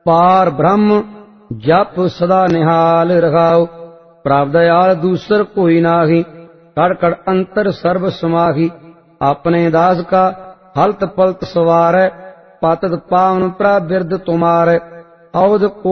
पार ब्रह्म जप सदा निहाल रखाओ। प्रभ दयाल दूसर कोई नाहि, कड़ कड़ अंतर सर्ब समाहि। अपने दास का हलत पलत सवारै, पतत पावन प्रबिरद तुम्हारे। अवध